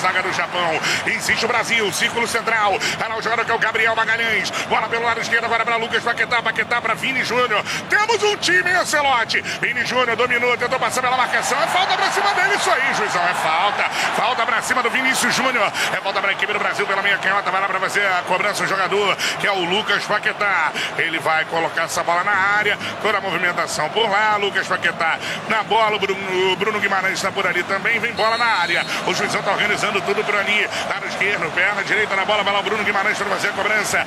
zaga do Japão. Insiste o Brasil, círculo central. Tá lá o jogador que é o Gabriel Magalhães. Bola pelo lado esquerdo agora para Lucas Paquetá. Paquetá para Vini Júnior. Temos um time, hein, Ancelotti? Vini Júnior dominou, tentou passar pela marcação. É falta pra cima dele, isso aí, juizão. É falta. Falta pra cima do Vinícius Júnior. É falta pra equipe do Brasil pela meia canhota. Vai lá pra fazer a cobrança o jogador, que é o Lucas Paquetá. Ele vai colocar essa bola na área. Toda a movimentação por lá. Lucas Paquetá na bola. O Bruno Guimarães está por ali também. Vem bola na área. O juizão tá organizando tudo por ali. Lado esquerdo, perna direita na bola. Vai lá o Bruno Guimarães para fazer a cobrança.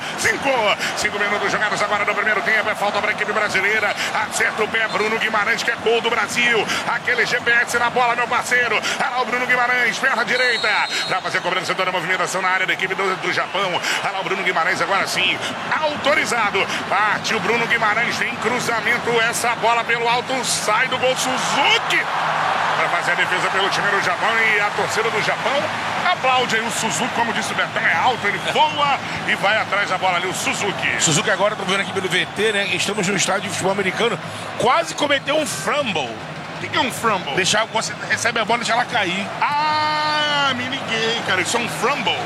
5 minutos jogados agora no primeiro tempo. É falta para a equipe brasileira. Acerta o pé, Bruno Guimarães, que é gol do Brasil. Aquele GPS na bola, meu parceiro. Olha lá o Bruno Guimarães, perna direita. Para fazer a cobrança, toda a movimentação na área da equipe do Japão. Olha lá o Bruno Guimarães agora sim. Autorizado. Parte o Bruno Guimarães. Tem cruzamento. Essa bola pelo alto. Sai do gol Suzuki. Para fazer a defesa pelo time do Japão. E a torcida do Japão aplaude aí o Suzuki. Como disse o Betão, é alto. Ele voa e vai atrás da bola ali, o Suzuki. Suzuki agora, estou vendo aqui pelo VT, né? Estamos no estádio de futebol americano. Quase cometeu um fumble. O que é um fumble? Você recebe a bola e deixa ela cair. Ah, me liguei, cara. Isso é um fumble.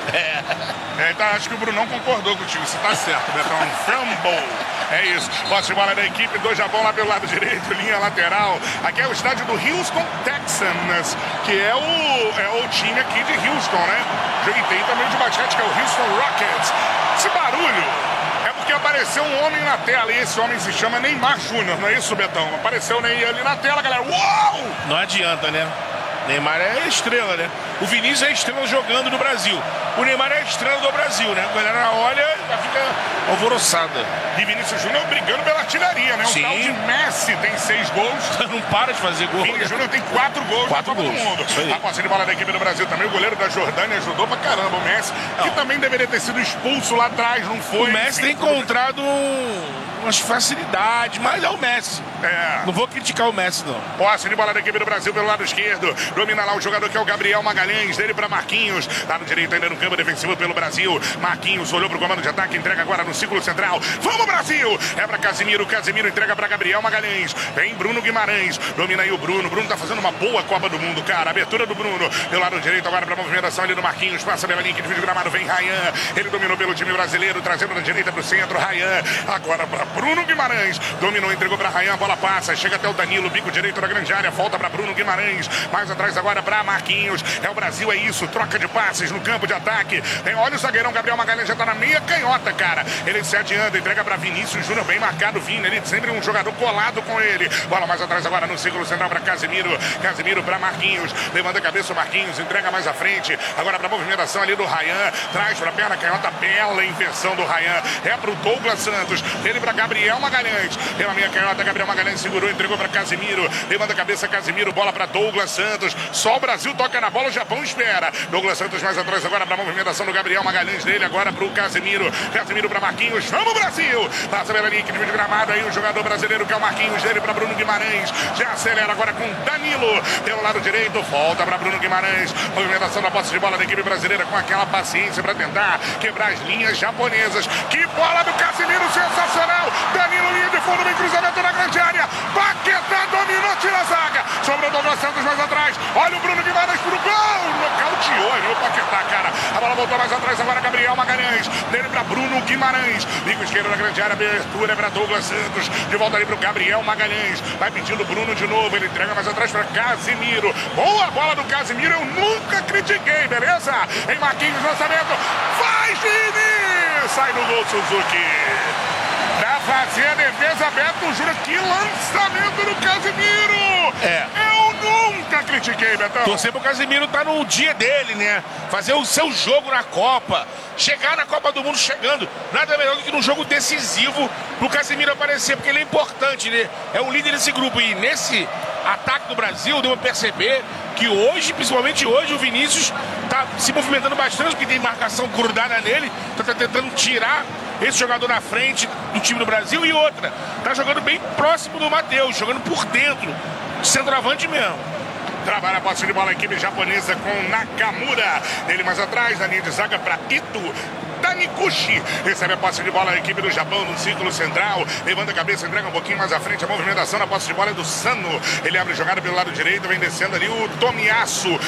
Então, acho que o Brunão concordou contigo. Você tá certo, Betão. Um fumble. É isso. Posse de bola da equipe do Japão lá pelo lado direito, linha lateral. Aqui é o estádio do Houston Texans, que é o time aqui de Houston, né? E tem também de basquete, que é o Houston Rockets. Esse barulho é porque apareceu um homem na tela, e esse homem se chama Neymar Júnior, não é isso, Betão? Apareceu o Ney ali na tela, galera. Uau! Não adianta, né? Neymar é estrela, né? O Vinícius é estrela jogando no Brasil. O Neymar é estrela do Brasil, né? A galera olha e já fica alvoroçada. E Vinícius Júnior brigando pela artilharia, né? Sim. O tal de Messi tem 6 gols. Não para de fazer gol. Vinícius Júnior tem 4 gols. 4 gols. Do mundo. Isso aí. A posse de bola da equipe do Brasil também. O goleiro da Jordânia ajudou pra caramba o Messi, que também deveria ter sido expulso lá atrás, não foi? O Messi tem encontrado umas facilidades, mas é o Messi. Não vou criticar o Messi, não. Posse de bola da equipe do Brasil pelo lado esquerdo. Domina lá o jogador que é o Gabriel Magalhães. Dele para Marquinhos. Lado direito ainda no campo defensivo pelo Brasil. Marquinhos olhou pro comando de ataque. Entrega agora no círculo central. Vamos, Brasil! É para Casimiro. Casimiro entrega para Gabriel Magalhães. Vem Bruno Guimarães. Domina aí o Bruno. Bruno tá fazendo uma boa Copa do Mundo, cara. Abertura do Bruno. Pelo lado direito agora para movimentação ali do Marquinhos. Passa pela linha que divide o gramado. Vem Ryan. Ele dominou pelo time brasileiro. Trazendo da direita pro centro. Ryan. Agora para Bruno Guimarães. Dominou, entregou para Ryan. A bola passa. Chega até o Danilo. Bico direito da grande área. Volta para Bruno Guimarães. Mais atrás agora para Marquinhos. É o Brasil, é isso. Troca de passes no campo de ataque. Olha o zagueirão Gabriel Magalhães. Já tá na meia canhota, cara. Ele se adianta. Entrega para Vinícius Júnior. Bem marcado. Vini. Ele sempre um jogador colado com ele. Bola mais atrás agora no círculo central para Casimiro. Casimiro para Marquinhos. Levanta a cabeça o Marquinhos. Entrega mais à frente. Agora para movimentação ali do Ryan. Traz para a perna canhota. Bela inversão do Ryan. É pro Douglas Santos. Ele para Gabriel Magalhães. Pela meia canhota. Gabriel Magalhães segurou. Entregou para Casimiro. Levanta a cabeça Casimiro. Bola para Douglas Santos. Só o Brasil toca na bola. O Japão espera. Douglas Santos mais atrás agora para a movimentação do Gabriel Magalhães. Dele agora para o Casimiro. Casimiro para Marquinhos. Vamos, Brasil! Passa pela linha que divide o gramado aí o jogador brasileiro que é o Marquinhos. Dele para Bruno Guimarães. Já acelera agora com Danilo. Pelo lado direito. Volta para Bruno Guimarães. Movimentação da posse de bola da equipe brasileira com aquela paciência para tentar quebrar as linhas japonesas. Que bola do Casimiro, sensacional! Danilo, linha de fundo, vem cruzamento na grande área. Paquetá dominou, tira a zaga. Sobrou Douglas Santos mais atrás. Olha o Bruno Guimarães pro gol. Nocauteou aí o Paquetá, cara. A bola voltou mais atrás agora, Gabriel Magalhães. Dele para Bruno Guimarães. Bico esquerdo na grande área, abertura para Douglas Santos. De volta ali pro Gabriel Magalhães. Vai pedindo Bruno de novo. Ele entrega mais atrás para Casimiro. Boa bola do Casimiro. Eu nunca critiquei, beleza? Em Marquinhos, lançamento. Faz, Vini! Sai do gol, Suzuki. Pra fazer a defesa, Beto Júnior. Que lançamento do Casimiro! Eu nunca critiquei, Betão. Torcer pro Casimiro tá no dia dele, né? Fazer o seu jogo na Copa. Chegar na Copa do Mundo chegando. Nada melhor do que num jogo decisivo pro Casimiro aparecer, porque ele é importante, né? É um líder desse grupo. E nesse ataque do Brasil, deu pra perceber que hoje, principalmente hoje, o Vinícius tá se movimentando bastante, porque tem marcação grudada nele. Tá tentando tirar esse jogador na frente do time do Brasil. E outra, tá jogando bem próximo do Matheus, jogando por dentro, centroavante mesmo. Trabalha a posse de bola a equipe japonesa com Nakamura. Dele mais atrás, na linha de zaga para Ito. Taniguchi recebe a posse de bola a equipe do Japão no círculo central. Levanta a cabeça, entrega um pouquinho mais à frente. A movimentação na posse de bola é do Sano. Ele abre jogada pelo lado direito, vem descendo ali o Tomiyasu.